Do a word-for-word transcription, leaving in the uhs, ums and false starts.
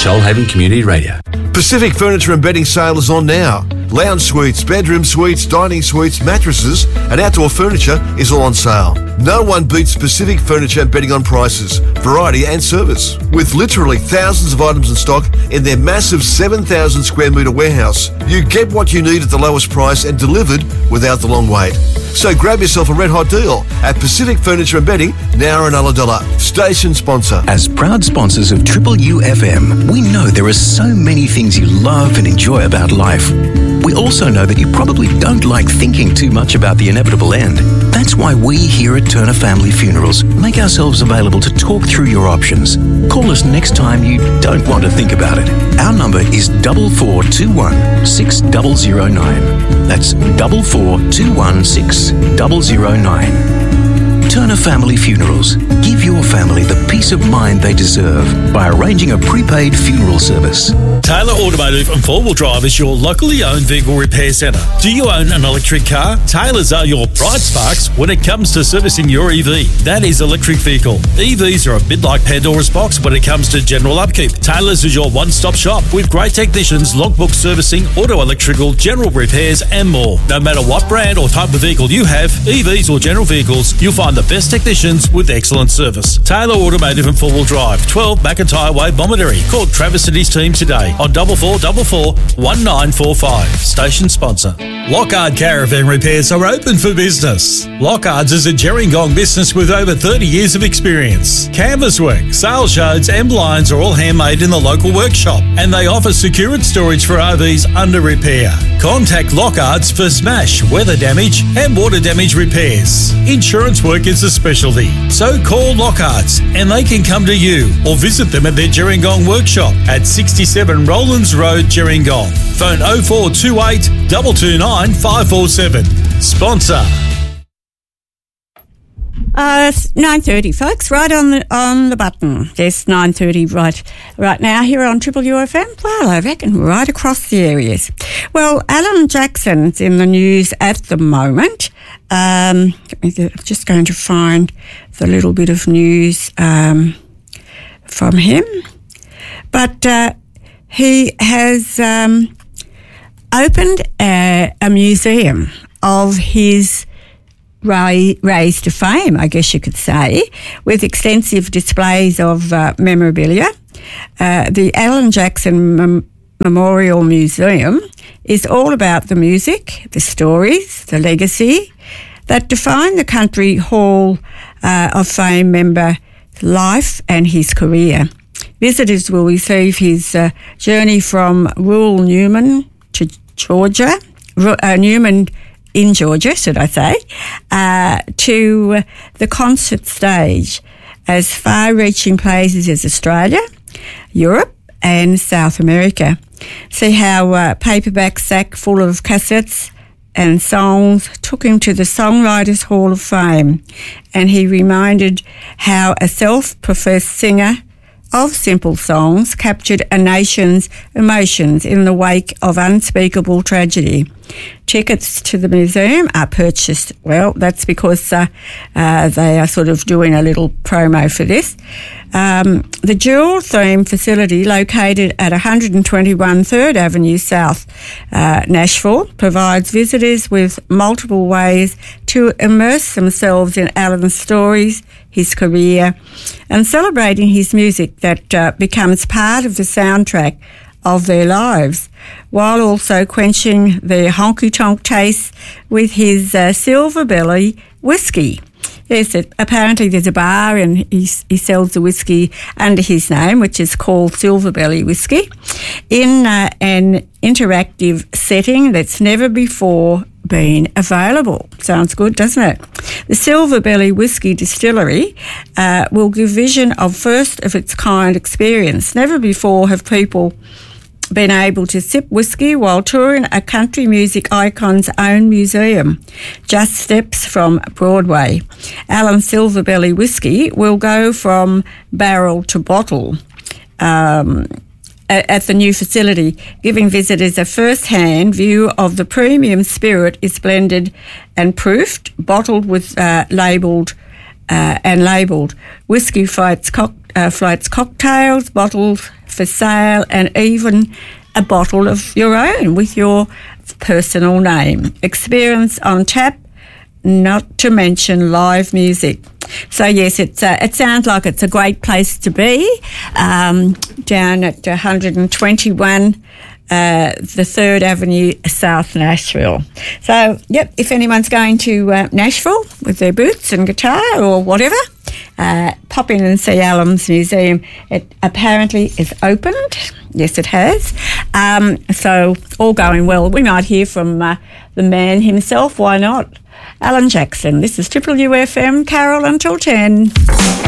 Shoalhaven Community Radio. Pacific Furniture and Bedding sale is on now. Lounge suites, bedroom suites, dining suites, mattresses and outdoor furniture is all on sale. No one beats Pacific Furniture and Bedding on prices, variety and service. With literally thousands of items in stock in their massive seven thousand square metre warehouse, you get what you need at the lowest price and delivered without the long wait. So grab yourself a red hot deal at Pacific Furniture and Bedding, now in Ulladulla. Station sponsor. As proud sponsors of Triple U F M, we know there are so many things you love and enjoy about life. We also know that you probably don't like thinking too much about the inevitable end. That's why we here at Turner Family Funerals make ourselves available to talk through your options. Call us next time you don't want to think about it. Our number is double four two one six double zero nine. That's double four two one six double zero nine. Turner Family Funerals. Give your family the peace of mind they deserve by arranging a prepaid funeral service. Taylor Automotive and Four Wheel Drive is your locally owned vehicle repair centre. Do you own an electric car? Taylor's are your bright sparks when it comes to servicing your E V. That is electric vehicle. E Vs are a bit like Pandora's box when it comes to general upkeep. Taylor's is your one-stop shop with great technicians, logbook servicing, auto electrical, general repairs and more. No matter what brand or type of vehicle you have, E Vs or general vehicles, you'll find the best technicians with excellent service. Taylor Automotive and Four Wheel Drive, twelve McIntyre Way, Bomaderry. Call Travis and his team today on double four double four one nine four five. Station sponsor. Lockhart Caravan Repairs are open for business. Lockhart's is a Gerringong business with over thirty years of experience. Canvas work, sales shards and blinds are all handmade in the local workshop, and they offer secured storage for R Vs under repair. Contact Lockhart's for smash, weather damage and water damage repairs. Insurance work is a specialty, so call Lockhart's and they can come to you or visit them at their Gerringong workshop at sixty-seven Rowlands Road, Gerringong. Phone oh four two eight two two nine five four seven. Sponsor. Uh, it's nine thirty, folks, right on the on the button. There's nine thirty right right now here on Triple U F M. Well, I reckon right across the areas. Well, Alan Jackson's in the news at the moment. Um, I'm just going to find the little bit of news um, from him. But uh, he has um, opened a, a museum of his raise to fame, I guess you could say, with extensive displays of uh, memorabilia. Uh, the Alan Jackson Mem- Memorial Museum is all about the music, the stories, the legacy that define the Country Hall uh, of Fame member life and his career. Visitors will receive his uh, journey from rural Newman to Georgia, uh, Newman in Georgia, should I say, uh, to the concert stage, as far-reaching places as Australia, Europe and South America. See how a paperback sack full of cassettes and songs took him to the Songwriters Hall of Fame, and he reminded how a self-professed singer of simple songs captured a nation's emotions in the wake of unspeakable tragedy. Tickets to the museum are purchased. Well, that's because uh, uh, they are sort of doing a little promo for this. Um, the dual theme facility, located at one twenty-one third Avenue South, uh, Nashville, provides visitors with multiple ways to immerse themselves in Alan's stories, his career, and celebrating his music that uh, becomes part of the soundtrack of their lives, while also quenching their honky-tonk tastes with his uh, Silver Belly whiskey. Yes, it, apparently there's a bar and he, he sells the whiskey under his name, which is called Silver Belly Whiskey, in uh, an interactive setting that's never before been available. Sounds good, doesn't it? The Silver Belly Whiskey Distillery uh, will give vision of first-of-its-kind experience. Never before have people been able to sip whiskey while touring a country music icon's own museum, just steps from Broadway. Alan Silver Belly Whiskey will go from barrel to bottle um, at the new facility, giving visitors a first-hand view of the premium spirit is blended and proofed, bottled with uh, labelled uh, and labelled Whiskey Fights Cocktail. uh, floats cocktails, bottles for sale, and even a bottle of your own with your personal name. Experience on tap, not to mention live music. So yes, it's uh, it sounds like it's a great place to be, um, down at one twenty-one uh, the third Avenue, South Nashville. So yep, if anyone's going to uh, Nashville with their boots and guitar or whatever, uh, pop in and see Allen's Museum. It apparently is opened. Yes, it has. Um, so all going well. We might hear from uh, the man himself. Why not? Alan Jackson. This is Triple U F M. Carol until ten.